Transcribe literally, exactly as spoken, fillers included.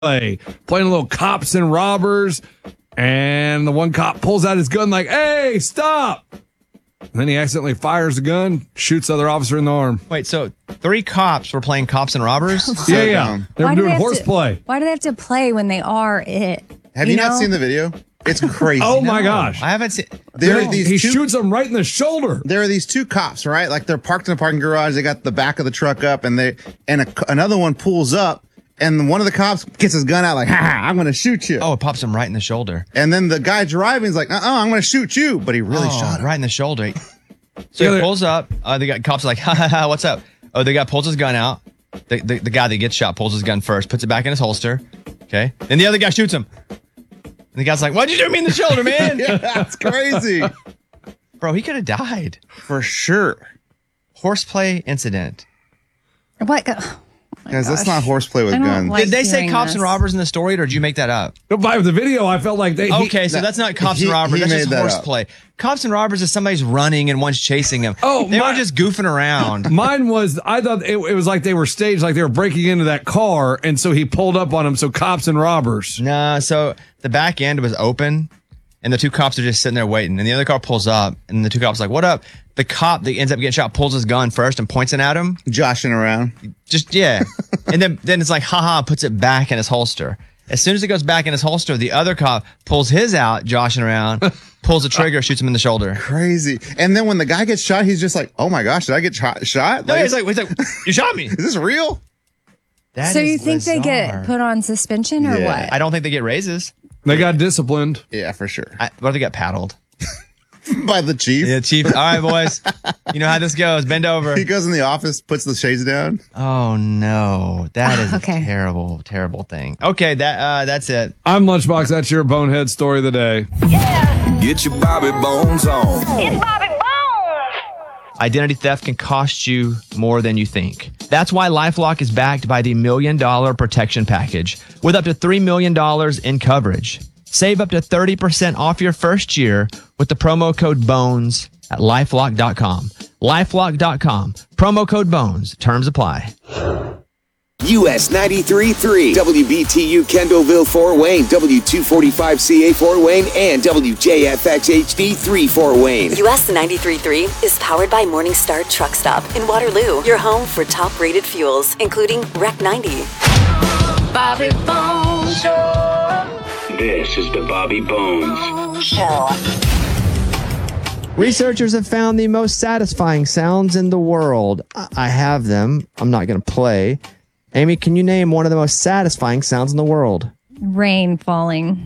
Playing a little cops and robbers, and the one cop pulls out his gun like, hey, stop. And then he accidentally fires the gun, shoots the other officer in the arm. Wait, so three cops were playing cops and robbers? yeah, yeah. They were Why do doing they have horseplay. to- Why do they have to play when they are it? Have you, know? not seen the video? It's crazy. Oh, my gosh. I haven't seen. There are No, these he two, shoots him right in the shoulder. There are these two cops, right? Like they're parked in a parking garage. They got the back of the truck up, and they and a, another one pulls up, and one of the cops gets his gun out, like, ha, ha, I'm going to shoot you. Oh, it pops him right in the shoulder. And then the guy driving is like, uh, uh I'm going to shoot you, but he really oh, shot him right in the shoulder. So Yeah, he they- pulls up. Uh, the guy, cops are like, ha ha ha, what's up? Oh, the guy pulls his gun out. The, the the guy that gets shot pulls his gun first, puts it back in his holster. Okay, then the other guy shoots him. And the guy's like, why'd you shoot me in the shoulder, man? Yeah, that's crazy. Bro, he could have died. For sure. Horseplay incident. What? Oh my Guys, that's gosh. not horseplay with I don't guns. like Did they say hearing cops and this. robbers in the story, or did you make that up? By the video, I felt like they. he- Okay, so that- that's not cops he- and robbers. he That's made just that up. horseplay. Cops and robbers is somebody's running and one's chasing him. Oh, they my- were just goofing around. Mine was, I thought it, it was like they were staged, like they were breaking into that car, and so he pulled up on him, so cops and robbers. Nah, so the back end was open, and the two cops are just sitting there waiting. And the other car pulls up, and the two cops are like, "What up?" The cop that ends up getting shot pulls his gun first and points it at him. Joshing around. Just yeah, and then then it's like, haha, puts it back in his holster. As soon as it goes back in his holster, the other cop pulls his out, joshing around, pulls the trigger, shoots him in the shoulder. Crazy. And then when the guy gets shot, he's just like, oh my gosh, did I get shot? shot? No, he's like, he's like, you shot me. is this real? That So is you think they bizarre. get put on suspension or Yeah. what? I don't think they get raises. They got disciplined. Yeah, for sure. I, what if they got paddled? By the chief. Yeah, chief. All right, boys. You know how this goes. Bend over. He goes in the office, puts the shades down. Oh no, that is Okay. a terrible, terrible thing. Okay, that uh, that's it. I'm Lunchbox. That's your bonehead story of the day. Get your Bobby Bones on. It's Bobby Bones. Identity theft can cost you more than you think. That's why LifeLock is backed by the Million Dollar Protection Package with up to three million dollars in coverage. Save up to thirty percent off your first year with the promo code BONES at lifelock dot com. lifelock dot com. Promo code BONES. Terms apply. U S ninety-three point three, W B T U Kendallville Fort Wayne, W two forty-five C A Fort Wayne, and W J F X H D three Fort Wayne. U S ninety-three point three is powered by Morningstar Truck Stop in Waterloo, your home for top-rated fuels, including Rec ninety. Bobby Bones Show. This is the Bobby Bones Show. Researchers have found the most satisfying sounds in the world. I I have them. I'm not going to play. Amy, can you name one of the most satisfying sounds in the world? Rain falling.